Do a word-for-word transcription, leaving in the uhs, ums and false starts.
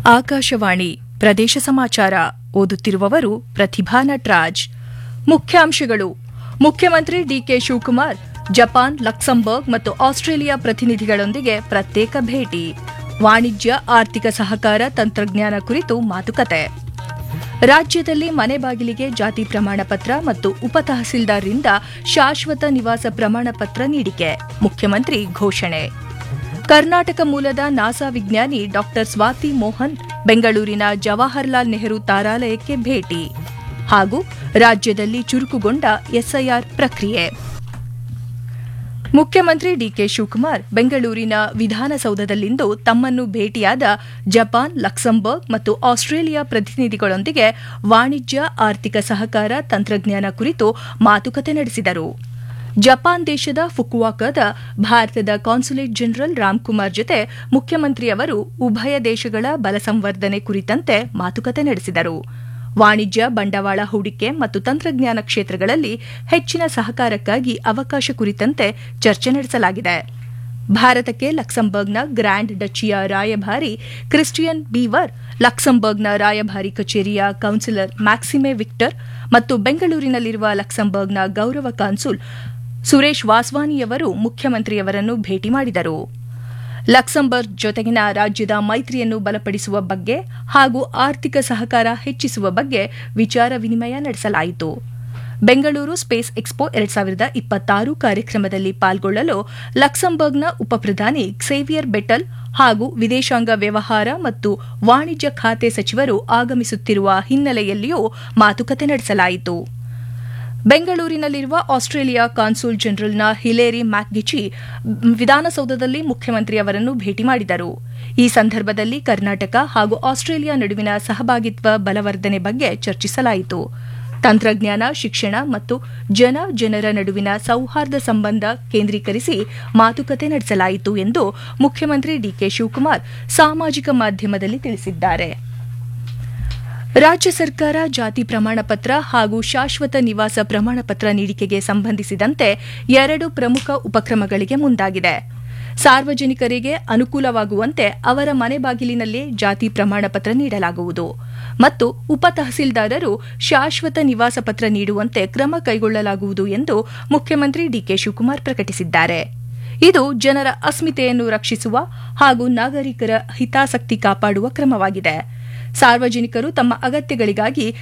ಆಕಾಶವಾಣಿ ಪ್ರದೇಶ ಸಮಾಚಾರ ಓದುತ್ತಿರುವವರು ಪ್ರತಿಭಾ ನಟರಾಜ್. ಮುಖ್ಯಾಂಶಗಳು: ಮುಖ್ಯಮಂತ್ರಿ ಡಿಕೆ ಶಿವಕುಮಾರ್ ಜಪಾನ್, ಲಕ್ಸಂಬರ್ಗ್ ಮತ್ತು ಆಸ್ಟ್ರೇಲಿಯಾ ಪ್ರತಿನಿಧಿಗಳೊಂದಿಗೆ ಪ್ರತ್ಯೇಕ ಭೇಟಿ. ವಾಣಿಜ್ಯ, ಆರ್ಥಿಕ ಸಹಕಾರ, ತಂತ್ರಜ್ಞಾನ ಕುರಿತು ಮಾತುಕತೆ. ರಾಜ್ಯದಲ್ಲಿ ಮನೆ ಬಾಗಿಲಿಗೆ ಜಾತಿ ಪ್ರಮಾಣ ಪತ್ರ ಮತ್ತು ಉಪತಹಸೀಲ್ದಾರ್ರಿಂದ ಶಾಶ್ವತ ನಿವಾಸ ಪ್ರಮಾಣ ಪತ್ರ ನೀಡಿಕೆ, ಮುಖ್ಯಮಂತ್ರಿ ಘೋಷಣೆ. ಕರ್ನಾಟಕ ಮೂಲದ ನಾಸಾ ವಿಜ್ಞಾನಿ ಡಾ ಸ್ವಾತಿ ಮೋಹನ್ ಬೆಂಗಳೂರಿನ ಜವಾಹರಲಾಲ್ ನೆಹರು ತಾರಾಲಯಕ್ಕೆ ಭೇಟಿ. ಹಾಗೂ ರಾಜ್ಯದಲ್ಲಿ ಚುರುಕುಗೊಂಡ ಎಸ್ಐಆರ್ ಪ್ರಕ್ರಿಯೆ. ಮುಖ್ಯಮಂತ್ರಿ ಡಿಕೆ ಶಿವಕುಮಾರ್ ಬೆಂಗಳೂರಿನ ವಿಧಾನಸೌಧದಲ್ಲಿಂದು ತಮ್ಮನ್ನು ಭೇಟಿಯಾದ ಜಪಾನ್, ಲಕ್ಸಂಬರ್ಗ್ ಮತ್ತು ಆಸ್ಟ್ರೇಲಿಯಾ ಪ್ರತಿನಿಧಿಗಳೊಂದಿಗೆ ವಾಣಿಜ್ಯ, ಆರ್ಥಿಕ ಸಹಕಾರ, ತಂತ್ರಜ್ಞಾನ ಕುರಿತು ಮಾತುಕತೆ ನಡೆಸಿದರು. ಜಪಾನ್ ದೇಶದ ಫುಕುವಾಕಾದ ಭಾರತದ ಕಾನ್ಸುಲೇಟ್ ಜನರಲ್ ರಾಮ್ಕುಮಾರ್ ಜೊತೆ ಮುಖ್ಯಮಂತ್ರಿಯವರು ಉಭಯ ದೇಶಗಳ ಬಲ ಸಂವರ್ಧನೆ ಕುರಿತಂತೆ ಮಾತುಕತೆ ನಡೆಸಿದರು. ವಾಣಿಜ್ಯ, ಬಂಡವಾಳ ಹೂಡಿಕೆ ಮತ್ತು ತಂತ್ರಜ್ಞಾನ ಕ್ಷೇತ್ರಗಳಲ್ಲಿ ಹೆಚ್ಚಿನ ಸಹಕಾರಕ್ಕಾಗಿ ಅವಕಾಶ ಕುರಿತಂತೆ ಚರ್ಚೆ ನಡೆಸಲಾಗಿದೆ. ಭಾರತಕ್ಕೆ ಲಕ್ಸಂಬರ್ಗ್ನ ಗ್ರ್ಯಾಂಡ್ ಡಚಿಯ ರಾಯಭಾರಿ ಕ್ರಿಸ್ಟಿಯನ್ ಬೀವರ್, ಲಕ್ಸಂಬರ್ಗ್ನ ರಾಯಭಾರಿ ಕಚೇರಿಯ ಕೌನ್ಸಿಲರ್ ಮ್ಯಾಕ್ಸಿಮೆ ವಿಕ್ಟರ್ ಮತ್ತು ಬೆಂಗಳೂರಿನಲ್ಲಿರುವ ಲಕ್ಸಂಬರ್ಗ್ನ ಗೌರವ ಕಾನ್ಸುಲ್ ಸುರೇಶ್ ವಾಸ್ವಾನಿಯವರು ಮುಖ್ಯಮಂತ್ರಿಯವರನ್ನು ಭೇಟಿ ಮಾಡಿದರು. ಲಕ್ಸಂಬರ್ಗ್ ಜೊತೆಗಿನ ರಾಜ್ಯದ ಮೈತ್ರಿಯನ್ನು ಬಲಪಡಿಸುವ ಬಗ್ಗೆ ಹಾಗೂ ಆರ್ಥಿಕ ಸಹಕಾರ ಹೆಚ್ಚಿಸುವ ಬಗ್ಗೆ ವಿಚಾರ ವಿನಿಮಯ ನಡೆಸಲಾಯಿತು. ಬೆಂಗಳೂರು ಸ್ಪೇಸ್ ಎಕ್ಸ್ಪೋ ಎರಡ್ ಸಾವಿರದ ಇಪ್ಪತ್ತಾರು ಕಾರ್ಯಕ್ರಮದಲ್ಲಿ ಪಾಲ್ಗೊಳ್ಳಲು ಲಕ್ಸಂಬರ್ಗ್ನ ಉಪಪ್ರಧಾನಿ ಕ್ಸೇವಿಯರ್ ಬೆಟಲ್ ಹಾಗೂ ವಿದೇಶಾಂಗ ವ್ಯವಹಾರ ಮತ್ತು ವಾಣಿಜ್ಯ ಖಾತೆ ಸಚಿವರು ಆಗಮಿಸುತ್ತಿರುವ ಹಿನ್ನೆಲೆಯಲ್ಲಿಯೂ ಮಾತುಕತೆ ನಡೆಸಲಾಯಿತು. ಬೆಂಗಳೂರಿನಲ್ಲಿರುವ ಆಸ್ಟ್ರೇಲಿಯಾ ಕಾನ್ಸುಲ್ ಜನರಲ್ನ ಹಿಲೇರಿ ಮ್ಯಾಕ್ಗಿಚಿ ವಿಧಾನಸೌಧದಲ್ಲಿ ಮುಖ್ಯಮಂತ್ರಿಯವರನ್ನು ಭೇಟಿ ಮಾಡಿದರು. ಈ ಸಂದರ್ಭದಲ್ಲಿ ಕರ್ನಾಟಕ ಹಾಗೂ ಆಸ್ಟ್ರೇಲಿಯಾ ನಡುವಿನ ಸಹಭಾಗಿತ್ವ ಬಲವರ್ಧನೆ ಬಗ್ಗೆ ಚರ್ಚಿಸಲಾಯಿತು. ತಂತ್ರಜ್ಞಾನ, ಶಿಕ್ಷಣ ಮತ್ತು ಜನ ಜನರ ನಡುವಿನ ಸೌಹಾರ್ದ ಸಂಬಂಧ ಕೇಂದ್ರೀಕರಿಸಿ ಮಾತುಕತೆ ನಡೆಸಲಾಯಿತು ಎಂದು ಮುಖ್ಯಮಂತ್ರಿ ಡಿಕೆ ಶಿವಕುಮಾರ್ ಸಾಮಾಜಿಕ ಮಾಧ್ಯಮದಲ್ಲಿ ತಿಳಿಸಿದ್ದಾರೆ. ರಾಜ್ಯ ಸರ್ಕಾರ ಜಾತಿ ಪ್ರಮಾಣ ಪತ್ರ ಹಾಗೂ ಶಾಶ್ವತ ನಿವಾಸ ಪ್ರಮಾಣ ಪತ್ರ ನೀಡಿಕೆಗೆ ಸಂಬಂಧಿಸಿದಂತೆ ಎರಡು ಪ್ರಮುಖ ಉಪಕ್ರಮಗಳಿಗೆ ಮುಂದಾಗಿದೆ. ಸಾರ್ವಜನಿಕರಿಗೆ ಅನುಕೂಲವಾಗುವಂತೆ ಅವರ ಮನೆ ಬಾಗಿಲಿನಲ್ಲೇ ಜಾತಿ ಪ್ರಮಾಣ ಪತ್ರ ನೀಡಲಾಗುವುದು ಮತ್ತು ಉಪತಹಸೀಲ್ದಾರರು ಶಾಶ್ವತ ನಿವಾಸ ಪತ್ರ ನೀಡುವಂತೆ ಕ್ರಮ ಕೈಗೊಳ್ಳಲಾಗುವುದು ಎಂದು ಮುಖ್ಯಮಂತ್ರಿ ಡಿಕೆ ಶಿವಕುಮಾರ್ ಪ್ರಕಟಿಸಿದ್ದಾರೆ. ಇದು ಜನರ ಅಸ್ಮಿತೆಯನ್ನು ರಕ್ಷಿಸುವ ಹಾಗೂ ನಾಗರಿಕರ ಹಿತಾಸಕ್ತಿ ಕಾಪಾಡುವ ಕ್ರಮವಾಗಿದೆ. ಸಾರ್ವಜನಿಕರು ತಮ್ಮ ಅಗತ್ಯಗಳಿಗಾಗಿ